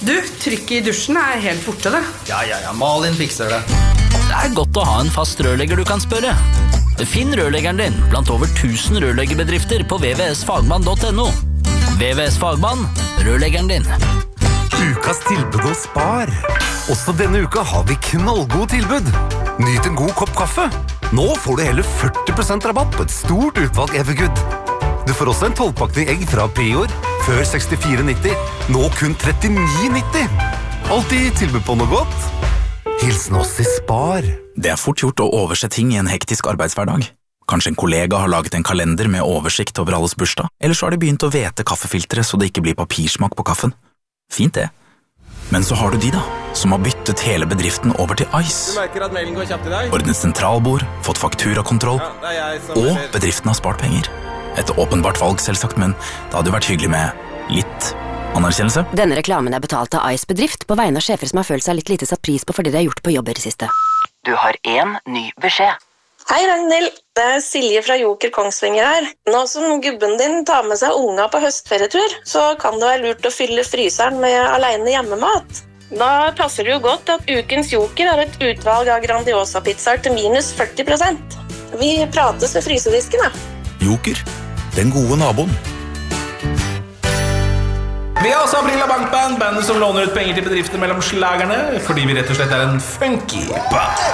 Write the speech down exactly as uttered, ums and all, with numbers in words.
Du, trykket i dusjen er helt borte det. Ja, ja, ja, Malin fikser det. Det er godt å ha en fast rørlegger du kan spørre. Finn rørleggeren din blant over tusen rørleggerbedrifter på v v s fagmann punktum n o. V V S Fagmann, rørleggeren din. Ukas tilbud hos Spar. Også denne uka har vi knallgode tilbud. Nyt en god kopp kaffe. Nå får du hele førti prosent rabatt på et stort utvalg Evergood. Du får også en tolvpakning egg fra Prior, før sekstifire nitti, nå kun trettini nitti. Alltid tilbud på noe godt. Hilsen oss i Spar. Det er fort gjort å overse ting i en hektisk arbeidshverdag. Kanskje en kollega har laget en kalender med oversikt over alles bursdag, eller så har de begynt å vete kaffefiltre så det ikke blir papirsmak på kaffen. Fint det. Men så har du de da, som har byttet hele bedriften over til Ice. Du merker at mailen går kjapt i dag? Ordnet sentralbord, fått fakturakontroll, Ja, det er jeg som og er sjef. bedriften har spart penger. Et åpenbart valg selvsagt, men det hadde jo vært hyggelig med litt anerkjennelse. Denne reklamen er betalt av Ice Bedrift på vegne av sjefer som har følt seg litt lite satt pris på fordi de har gjort på jobber i siste. Du har en ny beskjed. Hei Ragnhild, det er Silje fra Joker Kongsvinger her. Nå som gubben din tar med seg unga på høstferietur, så kan det være lurt å fylle fryseren med alene hjemmemat. Da passer det jo godt at ukens Joker er et utvalg av Grandiosa-pizzaer til minus førti prosent. Vi prates ved frysedisken, da. Joker, den gode naboen. Vi har også Aprila Bankband, bandet som låner ut penger til bedrifter mellom slagerne, fordi vi rett og slett er en funky band.